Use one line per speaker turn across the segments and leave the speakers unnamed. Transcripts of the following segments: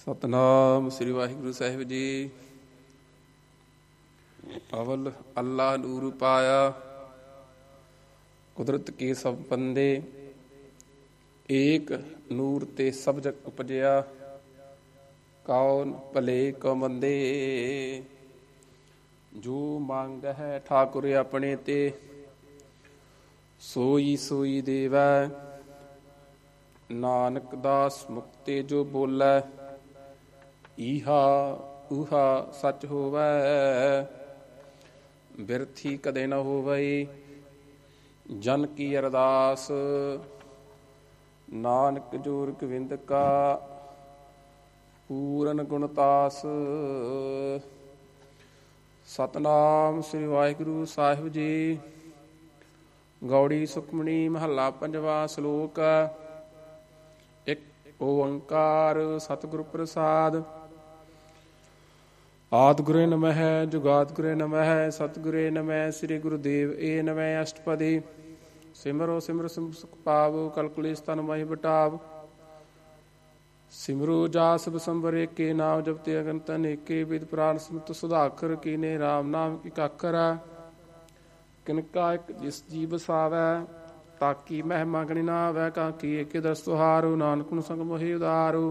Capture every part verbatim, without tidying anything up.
ਸਤਨਾਮ ਸ੍ਰੀ ਵਾਹਿਗੁਰੂ ਸਾਹਿਬ ਜੀ। ਅਵਲ ਅੱਲਾ ਨੂਰ ਪਾਇਆ, ਕੁਦਰਤ ਕੇ ਸਭ ਬੰਦੇ। ਏਕ ਨੂਰ ਤੇ ਸਭ ਜਗ ਉਪਜਿਆ, ਕੌਣ ਭਲੇ ਕੋ ਮੰਦੇ। ਜੋ ਮੰਗ ਹੈ ਠਾਕੁਰ ਆਪਣੇ ਤੇ, ਸੋਈ ਸੋਈ ਦੇਵੈ। ਨਾਨਕ ਦਾਸ ਮੁਕਤੇ ਜੋ ਬੋਲੇ, ਈਹਾ ਊਹਾ ਸੱਚ ਹੋਵੈ। ਬਿਰਥੀ ਕਦੇ ਨਾ ਹੋਵਈ, ਜਨ ਕੀ ਅਰਦਾਸ। ਨਾਨਕ ਜੋਰ ਗੋਬਿੰਦ ਕਾ, ਪੂਰਨ ਗੁਣਤਾਸ। ਸਤਨਾਮ ਸ੍ਰੀ ਵਾਹਿਗੁਰੂ ਸਾਹਿਬ ਜੀ। ਗੌੜੀ ਸੁਖਮਣੀ ਮਹੱਲਾ ਪੰਜਵਾ। ਸ਼ਲੋਕ ਇੱਕ ਓੰਕਾਰ ਸਤਿਗੁਰ ਪ੍ਰਸਾਦ। ਆਦਿ ਗੁਰੇ ਨਮਹਿ ਜੁਗਾਦਿ ਗੁਰੇ ਨਮਹਿ, ਸਤਿਗੁਰੇ ਨਮਹਿ ਸ੍ਰੀ ਗੁਰੂਦੇਵ ਏ ਨਮਹਿ। ਅਸ਼ਟਪਦੀ। ਸਿਮਰੋ ਸਿਮਰ ਸੁਖ ਪਾਵੋ, ਕਲਕੁਲੇਸ਼ ਤਨ ਮਾਹਿ ਬਟਾਵ। ਸਿਮਰੋ ਜਾਸ ਬਸੰਬਰ ਏਕੇ, ਨਾਮ ਜਪਤੇ ਅਗੰਤ ਅਨੇਕੇ। ਵਿਦ ਪ੍ਰਾਨ ਸਮਿਤ ਸੁਧਾਖਰ, ਕੀਨੇ ਰਾਮ ਨਾਮ ਕੀ ਕਾਖਰ। ਕਿਨਕਾ ਇਕ ਜਿਸ ਜੀ ਬਸਾਵੈ, ਤਾਕੀ ਮਹਿਮਾ ਗਣੀ ਨਾ ਆਵੈ। ਕਾਕੀ ਏਕੇ ਦਸ ਤੁਹਾਰੂ, ਨਾਨਕ ਨੂੰ ਸੰਗ ਮੋਹਿ ਉਦਾਰੂ।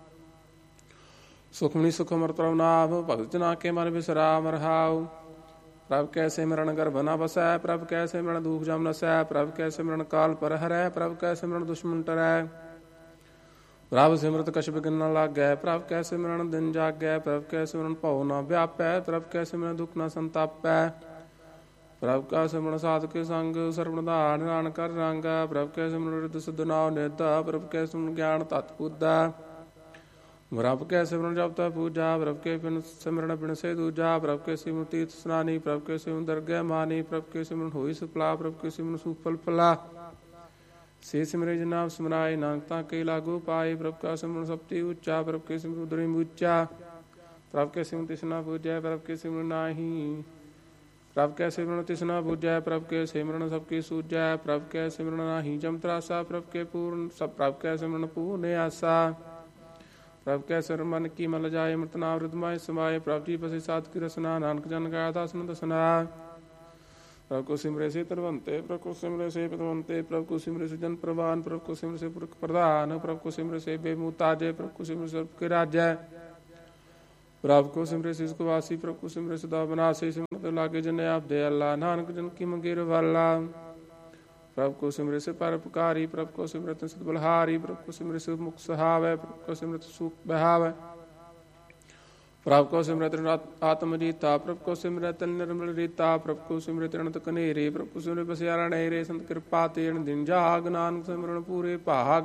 ਸੁਖਮਨੀ ਸੁਖ ਅਮਰਤ ਪ੍ਰਭ ਨਾਮ, ਭਗਤ ਜਨਾ ਕੇ ਮਨ ਬਿਸਰਾਮ ਰਹਾਉ। ਪ੍ਰਭ ਕੈ ਸਿਮਰਨ ਗਰਭ ਨ ਬਸੈ, ਪ੍ਰਭ ਕੈ ਸਿਮਰਨ ਦੂਖ ਜਮ ਨਸੈ। ਪ੍ਰਭ ਕੈ ਸਿਮਰਨ ਕਾਲ ਪਰ ਹਰੈ, ਪ੍ਰਭ ਕੈ ਸਿਮਰਨ ਦੁਸ਼ਮਨ ਟਰੈ। ਪ੍ਰਭ ਸਿਮਰਤ ਕਛ ਬਿਘਨ ਨ ਲਾਗੈ, ਪ੍ਰਭ ਕੈ ਸਿਮਰਨ ਦਿਨ ਜਾਗੈ। ਪ੍ਰਭ ਕੈ ਸਿਮਰਨ ਭਉ ਨ ਵਿਆਪੈ, ਪ੍ਰਭ ਕੈ ਸਿਮਰਨ ਦੁਖ ਨ ਸੰਤਾਪੈ। ਪ੍ਰਭ ਕਾ ਸਿਮਰਨ ਸਾਧ ਕੇ ਸੰਗ, ਸਰਵਣ ਧਾਰਨ ਨਾਨਕ ਕਰ ਰੰਗ। ਪ੍ਰਭ ਕੈ ਸਿਮਰਨ ਰਿਦ ਸਿਧ ਨਾਉ ਨਿਧ, ਪ੍ਰਭ ਕੈ ਸਿਮਰਨ ਗਿਆਨ ਤਤ ਬੁੱਧਾ। ਪ੍ਰਭ ਕੈ ਸਿਮਰਨ ਜਪ ਤਪ ਪੂਜਾ, ਪ੍ਰਭ ਕੇ ਬਿਨ ਸਿਮਰਨ ਬਿਨ ਸੇ ਦੂਜਾ। ਪ੍ਰਭ ਕੇ ਸਿਮਰਨ ਤੀਰਥ ਸਨਾਨੀ, ਪ੍ਰਭ ਕੇ ਸਿਮਰਨ ਦਰਗਹਿ ਮਾਨੀ। ਪ੍ਰਭ ਕੇ ਸਿਮਰਨ ਹੋਈ ਸੁਪਲਾ, ਪ੍ਰਭ ਕੇ ਸਿਮਰਨ ਸੁਫਲ ਫਲਾ। ਸੇ ਸਿਮਰੇ ਜਿ ਨਾਮ ਸਿਮਰਾਏ, ਨਾਨਕ ਤਾਂ ਕੇ ਲਾਗੂ ਪਾਏ। ਪ੍ਰਭ ਕਾ ਸਿਮਰਨ ਸਭਤੀ ਉੱਚਾ, ਪ੍ਰਭ ਕੇ ਸਿਮਰਨ ਉਦਰਿ ਮੂਚਾ। ਪ੍ਰਭ ਕੇ ਸਿਮਰਨ ਤਿਸਨਾ ਪੂਜੈ, ਪ੍ਰਭ ਕੇ ਸਿਮਰਨ ਨਾਹੀ। ਪ੍ਰਭ ਕੈ ਸਿਮਰਨ ਤਿਸਨਾ ਬੂਝੈ, ਪ੍ਰਭ ਕੇ ਸਿਮਰਨ ਸਭ ਕੀ ਸੂਝੈ। ਪ੍ਰਭ ਕੈ ਸਿਮਰਨ ਨਾਹੀ ਜਮ ਤਰਾਸਾ, ਪ੍ਰਭ ਕੇ ਪੂਰਨ ਪ੍ਰਭ ਕੈ ਸਿਮਰਨ ਪੂਰਨ ਆਸਾ। ਪ੍ਰਭ ਕੈ ਸਿਮਰਨ ਮਨ ਕੀ ਮਨ ਲਜਾਏ, ਅੰਮ੍ਰਿਤ ਨਾਮ ਹਿਰਦਿ ਮਾਹਿ ਸਮਾਏ। ਪ੍ਰਭ ਜੀ ਬਸੇ ਸਾਧ ਕੀ ਰਸਨਾ, ਨਾਨਕ ਜਨ ਕਾ ਦਾਸਨ ਦਸਨਾ। ਪ੍ਰਭ ਕੋ ਸਿਮਰੇ ਸੇ ਧਨਵੰਤੇ, ਪ੍ਰਭ ਕੋ ਸਿਮਰੇ ਸੇ ਪਤਵੰਤੇ। ਪ੍ਰਭ ਕੋ ਸਿਮਰੇ ਸੇ ਜਨ ਪ੍ਰਵਾਨ, ਪ੍ਰਭ ਕੋ ਸਿਮਰੇ ਸੇ ਪੁਰਖ ਪ੍ਰਧਾਨ। ਪ੍ਰਭ ਕੋ ਸਿਮਰੇ ਸੇ ਬੇਮੁਤਾਜੇ, ਪ੍ਰਭ ਕੋ ਸਿਮਰੇ ਸਰਬ ਕੇ ਰਾਜੈ। ਪ੍ਰਭ ਕੋ ਸਿਮਰੇ ਸੇ ਸੁਖ ਵਾਸੀ, ਪ੍ਰਭ ਕੋ ਸਿਮਰੇ ਸਦਾ ਬਨਾਸੀ। ਸਿਮਰਤ ਲਾਗੇ ਜਨ ਆਪਦੇ ਅੱਲਾ, ਨਾਨਕ ਜਨ ਕੀ ਮੰਗੇ ਰਵਾਲਾ। ਪ੍ਰਭ ਕੋ ਸਿਮਰੇ ਸੇ ਪਰਉਪਕਾਰੀ, ਪ੍ਰਭ ਕੋ ਸਿਮਰਤ ਸਦ ਬਲਹਾਰੀ। ਪ੍ਰਭ ਕੋ ਸਿਮਰੇ ਸੇ ਮੁਖ ਸਹਾਵੈ, ਪ੍ਰਭ ਕੋ ਸਿਮਰਤ ਸੁਖ ਬਹਾਵੈ। ਪ੍ਰਭ ਕੋ ਸਿਮਰਤ ਆਤਮ ਜੀਤਾ, ਪ੍ਰਭ ਕੋ ਸਿਮਰਤ ਨਿਰਮਲ ਰੀਤਾ। ਪ੍ਰਭ ਕੋ ਸਿਮਰਤ ਅਨੰਤ ਕਨੇਰੇ, ਪ੍ਰਭ ਕੋ ਸਿਮਰਤ ਬਸਿਆਰਾ ਨੇਰੇ। ਸੰਤ ਕਿਰਪਾ ਤੇਣ ਦਿਨ ਜਾਗ, ਨਾਨਕ ਸਿਮਰਨ ਪੂਰੇ ਭਾਗ।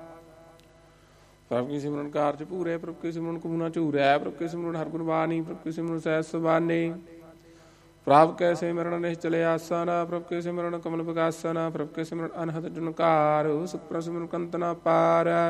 ਪ੍ਰਭ ਕੀ ਸਿਮਰਨ ਕਾਰਜ ਪੂਰੇ, ਪ੍ਰਭ ਕੀ ਸਿਮਰਨ ਕਬੂ ਨ ਝੂਰੈ। ਪ੍ਰਭ ਕੀ ਸਿਮਰਨ ਹਰਿ ਗੁਣ ਬਾਣੀ, ਪ੍ਰਭ ਕੀ ਸਿਮਰਨ ਸਹਿਜ ਸੁਬਾਨੀ। ਪ੍ਰਭ ਕੈ ਸਿਮਰਨ ਨਿਸ਼ਚਲ ਆਸਨ, ਪ੍ਰਭ ਕੇ ਸਿਮਰਨ ਕਮਲ ਵਿਗਾਸਨ। ਪ੍ਰਭ ਕੇ ਸਿਮਰਨ ਅਨਹਦ ਜੁਨਕਾਰ, ਸੁਖ ਸਿਮਰਨ ਕੰਤ ਨ ਪਾਰ।